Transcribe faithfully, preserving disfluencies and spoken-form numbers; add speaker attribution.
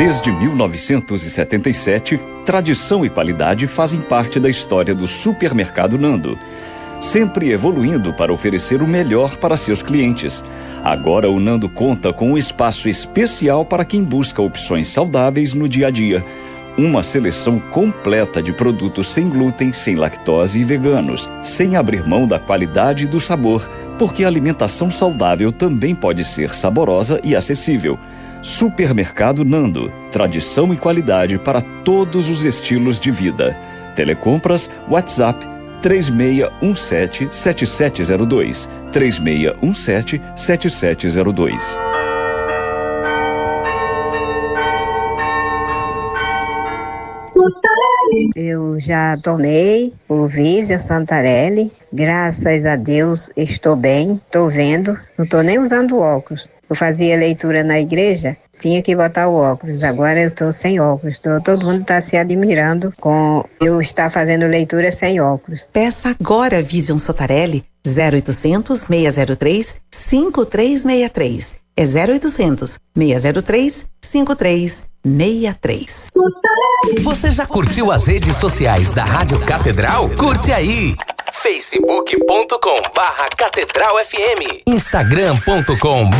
Speaker 1: Desde mil novecentos e setenta e sete, tradição e qualidade fazem parte da história do Supermercado Nando, sempre evoluindo para oferecer o melhor para seus clientes. Agora o Nando conta com um espaço especial para quem busca opções saudáveis no dia a dia. Uma seleção completa de produtos sem glúten, sem lactose e veganos, sem abrir mão da qualidade e do sabor, porque a alimentação saudável também pode ser saborosa e acessível. Supermercado Nando, tradição e qualidade para todos os estilos de vida. Telecompras, WhatsApp três seis um sete, sete sete zero dois, três seis um sete, sete sete zero dois.
Speaker 2: Eu já tomei o Visia Santarelli, graças a Deus estou bem, estou vendo, não estou nem usando óculos. Eu fazia leitura na igreja, tinha que botar o óculos, agora eu estou sem óculos, tô, todo mundo está se admirando com eu estar fazendo leitura sem óculos.
Speaker 3: Peça agora Vision Santarelli, zero oitocentos, seis zero três, cinco três seis três. É zero oitocentos, seis zero três, cinco três seis três.
Speaker 4: Você já curtiu as redes sociais da Rádio Catedral? Curte aí! facebook ponto com barra Catedral F M, instagram ponto com